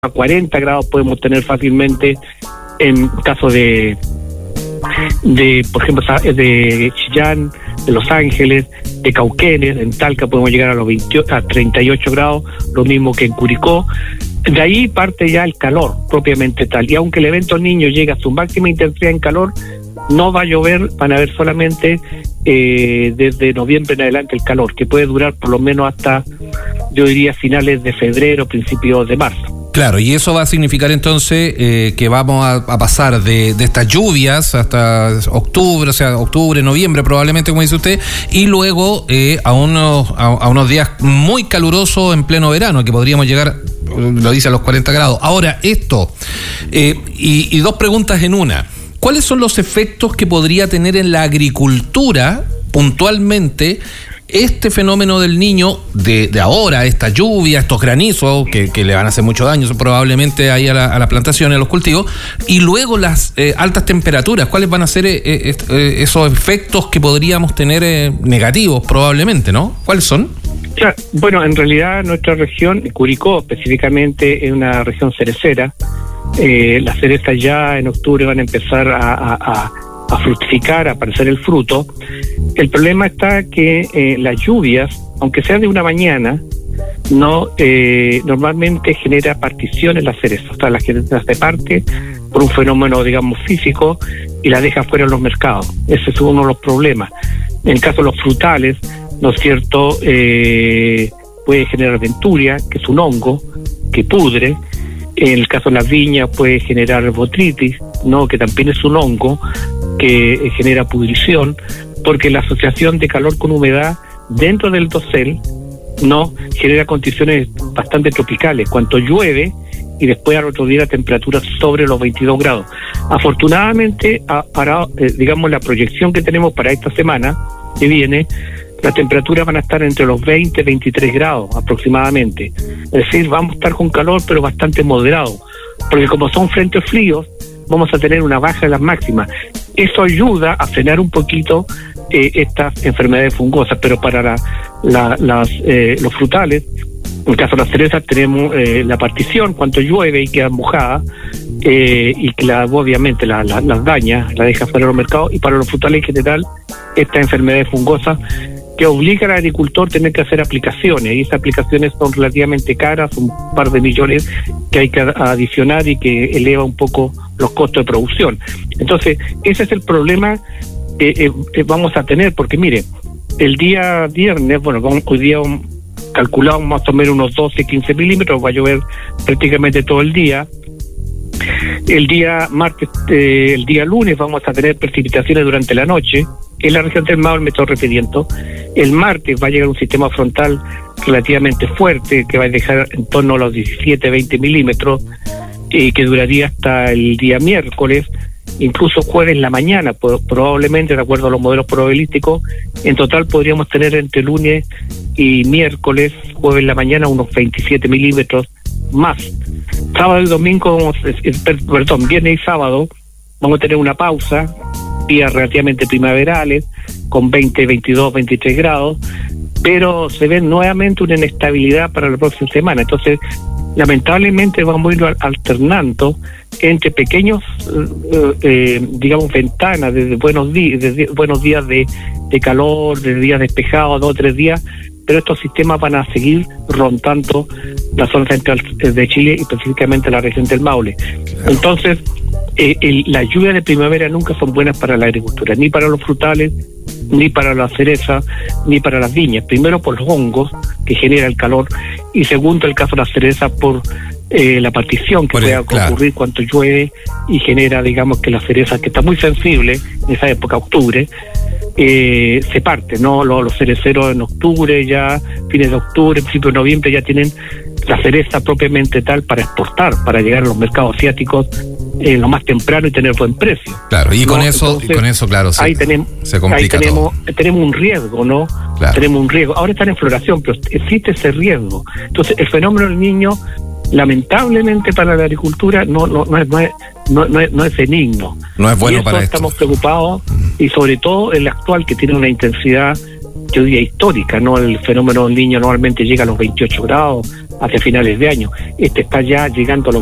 a 40 grados podemos tener fácilmente en caso de por ejemplo, de Chillán, de Los Ángeles, de Cauquenes, en Talca podemos llegar a 38 grados, lo mismo que en Curicó. De ahí parte ya el calor propiamente tal, y aunque el evento niño llega a su máxima intensidad en calor, no va a llover, van a haber solamente desde noviembre en adelante el calor, que puede durar por lo menos hasta, yo diría, finales de febrero, principios de marzo. Claro, y eso va a significar entonces que vamos a pasar de estas lluvias hasta octubre, o sea, octubre, noviembre probablemente, como dice usted, y luego a unos días muy calurosos en pleno verano, que podríamos llegar, lo dice, a los 40 grados. Ahora, esto, y dos preguntas en una. ¿Cuáles son los efectos que podría tener en la agricultura puntualmente este fenómeno del Niño de ahora, esta lluvia, estos granizos que le van a hacer mucho daño probablemente ahí a las plantaciones, a los cultivos, y luego las altas temperaturas? ¿Cuáles van a ser esos efectos que podríamos tener negativos probablemente, no? ¿Cuáles son? Claro, bueno, en realidad nuestra región, Curicó específicamente, es una región cerecera. Las cerezas ya en octubre van a empezar a fructificar, a aparecer el fruto. El problema está que las lluvias, aunque sean de una mañana, normalmente genera partición en las cerezas. O sea, las cerezas se parte por un fenómeno, digamos, físico y las deja fuera en los mercados. Ese es uno de los problemas. En el caso de los frutales, ¿no es cierto? Puede generar venturia, que es un hongo que pudre. En el caso de las viñas puede generar botritis, ¿no? Que también es un hongo que genera pudrición, porque la asociación de calor con humedad dentro del dosel no genera condiciones bastante tropicales. Cuando llueve y después al otro día la temperatura sobre los 22 grados. Afortunadamente, digamos, la proyección que tenemos para esta semana que viene, las temperaturas van a estar entre los 20 y 23 grados aproximadamente. Es decir, vamos a estar con calor, pero bastante moderado, porque como son frentes fríos, vamos a tener una baja de las máximas. Eso ayuda a frenar un poquito estas enfermedades fungosas, pero para los frutales, en el caso de las cerezas, tenemos la partición cuando llueve y queda mojada, y que obviamente las daña, la deja fuera de los mercados, y para los frutales en general, estas enfermedades fungosas que obligan al agricultor a tener que hacer aplicaciones, y esas aplicaciones son relativamente caras, un par de millones que hay que adicionar y que eleva un poco los costos de producción. Entonces, ese es el problema que vamos a tener, porque mire, el día viernes, hoy día calculamos más o menos unos 12-15 milímetros, va a llover prácticamente todo el día. El día martes, el día lunes vamos a tener precipitaciones durante la noche. En la región del Maule me estoy refiriendo. El martes va a llegar un sistema frontal relativamente fuerte que va a dejar en torno a los 17-20 milímetros, que duraría hasta el día miércoles, incluso jueves en la mañana, probablemente, de acuerdo a los modelos probabilísticos. En total podríamos tener entre lunes y miércoles, jueves en la mañana, unos 27 milímetros más. Sábado y domingo, viernes y sábado, vamos a tener una pausa, días relativamente primaverales, con 20, 22, 23 grados, pero se ve nuevamente una inestabilidad para la próxima semana. Entonces, lamentablemente vamos a ir alternando entre pequeños, digamos, ventanas de buenos días de calor, de días despejados, 2 o 3 días, pero estos sistemas van a seguir rondando la zona central de Chile y específicamente la región del Maule. Entonces, las lluvias de primavera nunca son buenas para la agricultura, ni para los frutales, ni para la cereza, ni para las viñas. Primero por los hongos que genera el calor, y segundo, el caso de la cereza, por la partición que puede ocurrir cuando llueve y genera, digamos, que la cereza, que está muy sensible en esa época, octubre, se parte, ¿no? Los cereceros en octubre, ya fines de octubre, principios de noviembre, ya tienen la cereza propiamente tal para exportar, para llegar a los mercados asiáticos lo más temprano y tener buen precio. Claro, y con eso, claro, se complica todo. Tenemos un riesgo, ¿no? Claro. Tenemos un riesgo. Ahora están en floración, pero existe ese riesgo. Entonces, el fenómeno del Niño, lamentablemente para la agricultura, no es benigno. No es bueno para esto. Estamos preocupados, y sobre todo el actual, que tiene una intensidad, yo diría, histórica, ¿no? El fenómeno del Niño normalmente llega a los 28 grados, hacia finales de año. Este está ya llegando a los